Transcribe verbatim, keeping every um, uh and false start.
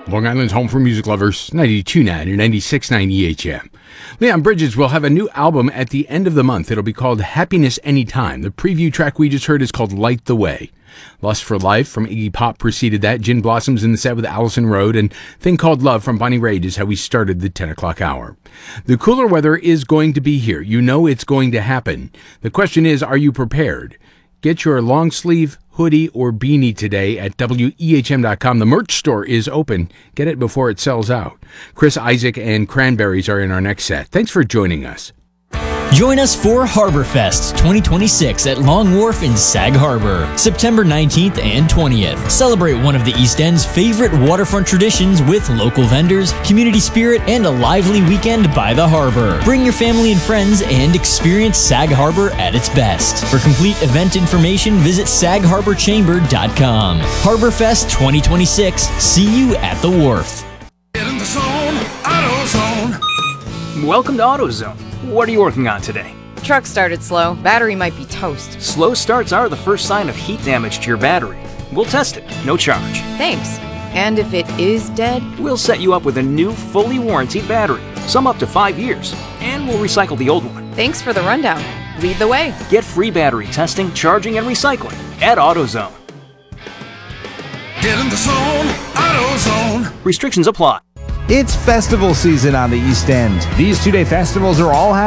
Long Island's home for music lovers, ninety-two point nine and ninety-six point nine E H M. Leon Bridges will have a new album at the end of the month. It'll be called Happiness Anytime. The preview track we just heard is called Light the Way. Lust for Life from Iggy Pop preceded that. Gin Blossoms in the set with Allison Road, and Thing Called Love from Bonnie Raitt is how we started the ten o'clock hour. The cooler weather is going to be here. You know it's going to happen. The question is, are you prepared? Get your long sleeve, hoodie, or beanie today at W E H M dot com. The merch store is open. Get it before it sells out. Chris Isaak and Cranberries are in our next set. Thanks for joining us. Join us for Harbor Fest twenty twenty-six at Long Wharf in Sag Harbor, September nineteenth and twentieth. Celebrate one of the East End's favorite waterfront traditions with local vendors, community spirit, and a lively weekend by the harbor. Bring your family and friends and experience Sag Harbor at its best. For complete event information, visit sag harbor chamber dot com. Harbor Fest twenty twenty-six. See you at the wharf. Get in the zone, AutoZone. Welcome to AutoZone. What are you working on today? Truck started slow. Battery might be toast. Slow starts are the first sign of heat damage to your battery. We'll test it, no charge. Thanks. And if it is dead? We'll set you up with a new, fully warranted battery, some up to five years, and we'll recycle the old one. Thanks for the rundown. Lead the way. Get free battery testing, charging, and recycling at AutoZone. Get in the zone, AutoZone. Restrictions apply. It's festival season on the East End. These two-day festivals are all happening